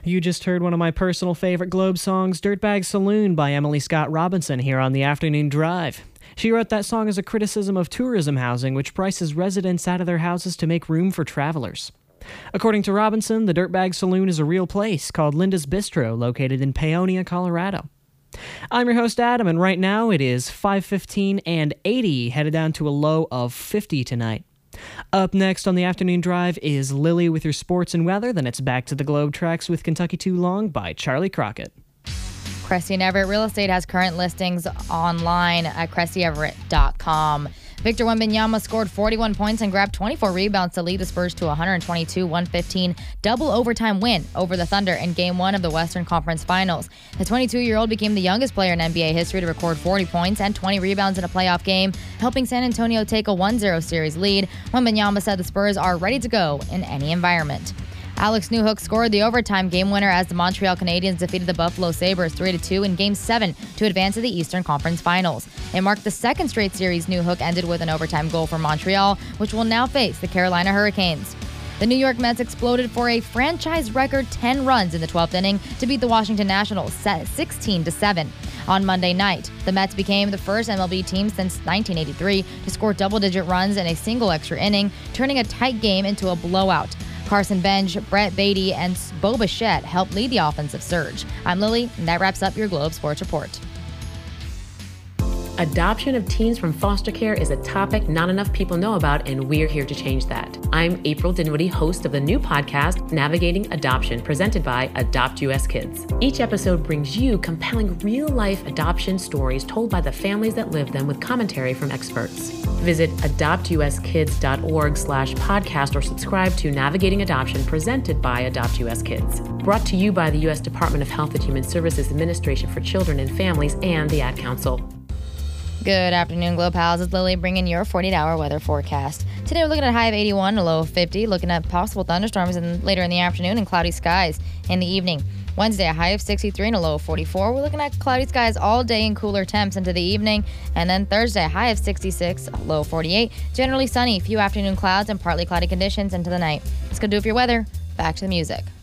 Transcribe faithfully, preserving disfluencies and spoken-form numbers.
You just heard one of my personal favorite Globe songs, Dirtbag Saloon by Emily Scott Robinson, here on the Afternoon Drive. She wrote that song as a criticism of tourism housing, which prices residents out of their houses to make room for travelers. According to Robinson, the Dirtbag Saloon is a real place called Linda's Bistro, located in Paonia, Colorado. I'm your host, Adam, and right now it is five fifteen and eighty, headed down to a low of fifty tonight. Up next on the Afternoon Drive is Lily with your sports and weather, then it's back to the Globe Tracks with Kentucky Too Long by Charlie Crockett. Cressy and Everett Real Estate has current listings online at cressy everett dot com. Victor Wembanyama scored forty-one points and grabbed twenty-four rebounds to lead the Spurs to a one twenty-two one fifteen double overtime win over the Thunder in Game one of the Western Conference Finals. The twenty-two-year-old became the youngest player in N B A history to record forty points and twenty rebounds in a playoff game, helping San Antonio take a one zero series lead. Wembanyama said the Spurs are ready to go in any environment. Alex Newhook scored the overtime game winner as the Montreal Canadiens defeated the Buffalo Sabres three to two in Game seven to advance to the Eastern Conference Finals. It marked the second straight series Newhook ended with an overtime goal for Montreal, which will now face the Carolina Hurricanes. The New York Mets exploded for a franchise record ten runs in the twelfth inning to beat the Washington Nationals sixteen to seven. On Monday night, the Mets became the first M L B team since nineteen eighty-three to score double-digit runs in a single extra inning, turning a tight game into a blowout. Carson Bench, Brett Beatty, and Bo Bichette helped lead the offensive surge. I'm Lily, and that wraps up your Globe Sports Report. Adoption of teens from foster care is a topic not enough people know about, and we're here to change that. I'm April Dinwiddie, host of the new podcast, Navigating Adoption, presented by Adopt U S Kids. Each episode brings you compelling real-life adoption stories told by the families that live them with commentary from experts. Visit adopt u s kids dot org slash podcast or subscribe to Navigating Adoption, presented by Adopt U S Kids. Brought to you by the U S Department of Health and Human Services Administration for Children and Families and the Ad Council. Good afternoon, Globe Pals. It's Lily bringing your forty-eight hour weather forecast. Today we're looking at a high of eighty-one, a low of fifty, looking at possible thunderstorms in, later in the afternoon and cloudy skies in the evening. Wednesday, a high of sixty-three and a low of forty-four. We're looking at cloudy skies all day and cooler temps into the evening. And then Thursday, a high of sixty-six, a low of forty-eight. Generally sunny, few afternoon clouds and partly cloudy conditions into the night. It's going to do it for your weather. Back to the music.